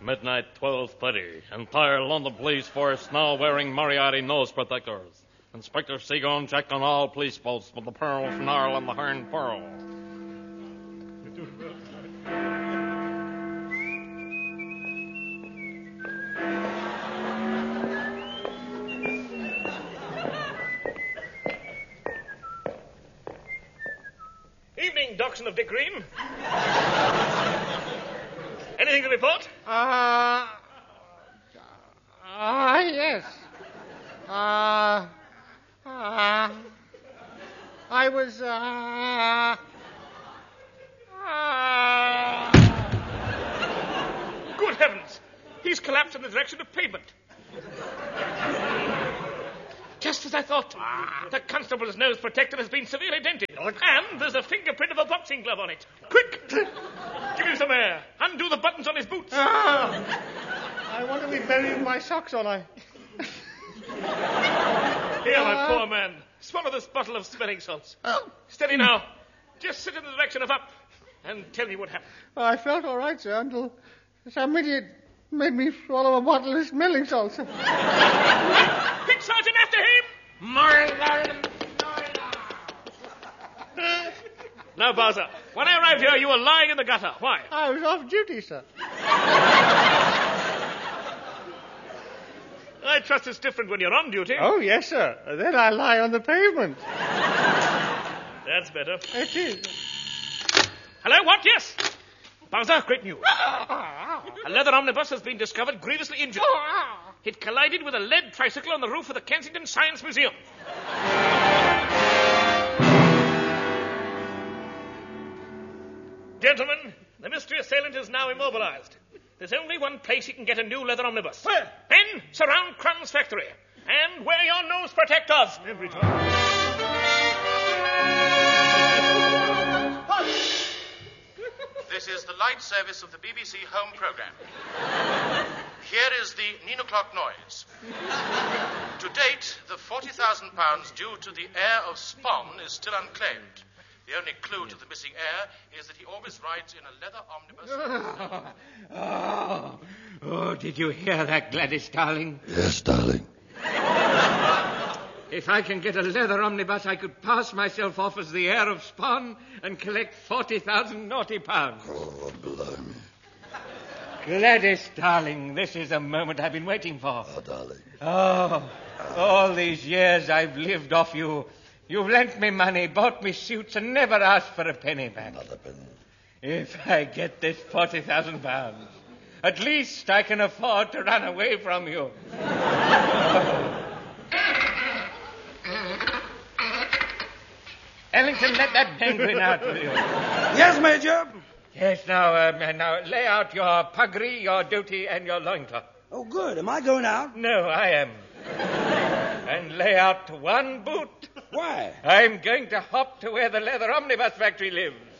Midnight 12:30. Entire London police force now wearing Moriarty nose protectors. Inspector Seagon checked on all police boats with the Pearl, Snarl, and the Hern Pearl. Evening, Dachshund of Dick Green. Anything to report? Yes. I was, Good heavens! He's collapsed in the direction of pavement. Just as I thought. The constable's nose protector has been severely dented. And there's a fingerprint of a boxing glove on it. Quick! Give him some air. Undo the buttons on his boots. I want to be buried with my socks on. Here, my poor man. Swallow this bottle of smelling salts. Steady now. Just sit in the direction of up and tell me what happened. Well, I felt all right, sir, until some idiot made me swallow a bottle of smelling salts. Quick, Sergeant, after him! Now, Bowser, when I arrived here, you were lying in the gutter. Why? I was off duty, sir. I trust it's different when you're on duty. Oh, yes, sir. Then I lie on the pavement. That's better. It is. Hello, what? Yes. Bowser, great news. A leather omnibus has been discovered grievously injured. It collided with a lead tricycle on the roof of the Kensington Science Museum. Gentlemen, the mystery assailant is now immobilized. There's only one place he can get a new leather omnibus. Where? Men, surround Crumb's factory. And wear your nose protectors. Every time. This is the light service of the BBC Home Programme. Here is the 9 o'clock noise. To date, the £40,000 due to the heir of Spon is still unclaimed. The only clue to the missing heir is that he always rides in a leather omnibus. Oh, did you hear that, Gladys, darling? Yes, darling. If I can get a leather omnibus, I could pass myself off as the heir of Spon and collect 40,000 naughty pounds. Oh, blimey. Gladys, darling, this is the moment I've been waiting for. Oh, darling. Oh, all these years I've lived off you. You've lent me money, bought me suits, and never asked for a penny back. Not a penny. If I get this 40,000 pounds, at least I can afford to run away from you. Ellington, let that penguin out, will you? Yes, Major. Yes, now lay out your puggree, your duty, and your loincloth. Oh, good. Am I going out? No, I am. And lay out one boot. Why? I'm going to hop to where the leather omnibus factory lives.